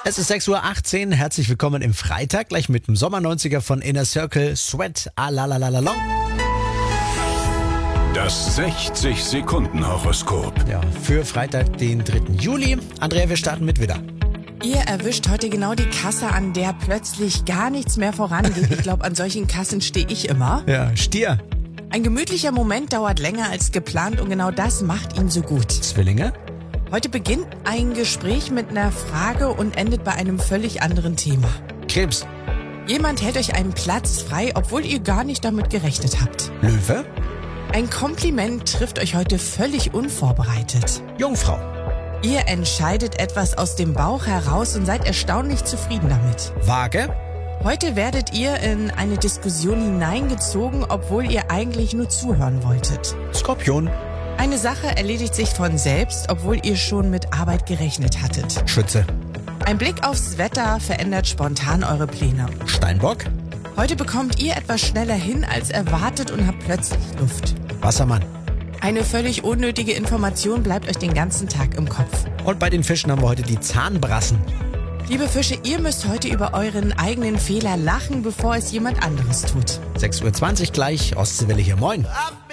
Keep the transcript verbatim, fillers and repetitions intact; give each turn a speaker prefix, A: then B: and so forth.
A: Es ist sechs Uhr achtzehn, herzlich willkommen im Freitag, gleich mit dem Sommer neunziger von Inner Circle, Sweat, alalalalong.
B: Das sechzig Sekunden Horoskop.
A: Ja, für Freitag, den dritten Juli. Andrea, wir starten mit Widder.
C: Ihr erwischt heute genau die Kasse, an der plötzlich gar nichts mehr vorangeht. Ich glaube, an solchen Kassen stehe ich immer.
A: Ja, Stier.
C: Ein gemütlicher Moment dauert länger als geplant und genau das macht ihn so gut.
A: Zwillinge.
C: Heute beginnt ein Gespräch mit einer Frage und endet bei einem völlig anderen Thema.
A: Krebs.
C: Jemand hält euch einen Platz frei, obwohl ihr gar nicht damit gerechnet habt.
A: Löwe.
C: Ein Kompliment trifft euch heute völlig unvorbereitet.
A: Jungfrau.
C: Ihr entscheidet etwas aus dem Bauch heraus und seid erstaunlich zufrieden damit.
A: Waage.
C: Heute werdet ihr in eine Diskussion hineingezogen, obwohl ihr eigentlich nur zuhören wolltet.
A: Skorpion.
C: Eine Sache erledigt sich von selbst, obwohl ihr schon mit Arbeit gerechnet hattet.
A: Schütze.
C: Ein Blick aufs Wetter verändert spontan eure Pläne.
A: Steinbock.
C: Heute bekommt ihr etwas schneller hin als erwartet und habt plötzlich Luft.
A: Wassermann.
C: Eine völlig unnötige Information bleibt euch den ganzen Tag im Kopf.
A: Und bei den Fischen haben wir heute die Zahnbrassen.
C: Liebe Fische, ihr müsst heute über euren eigenen Fehler lachen, bevor es jemand anderes tut.
A: sechs Uhr zwanzig gleich, Ostseewelle hier, moin.
D: Ab